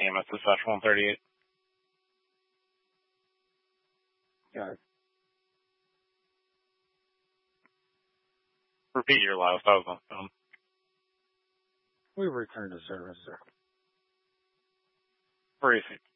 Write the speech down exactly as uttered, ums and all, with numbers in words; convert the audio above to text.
E M S dispatch one thirty-eight. Got it. Repeat your last. I was on the phone. We return to service, sir. Where is he?